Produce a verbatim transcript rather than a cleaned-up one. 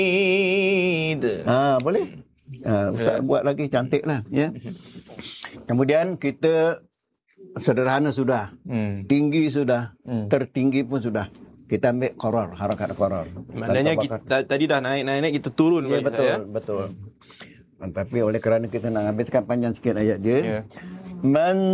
Ha, boleh? Ha, Ustaz buat lagi cantik lah, ya. Kemudian kita sederhana sudah, Hmm. tinggi sudah, Hmm. tertinggi pun sudah. Kita ambil qarar, harakat qarar. Maknanya kita, tadi dah naik-naik kita turun. Ya, bagi betul, saya. betul. Tapi oleh kerana kita nak habiskan panjang sikit ayat dia. Ya. Man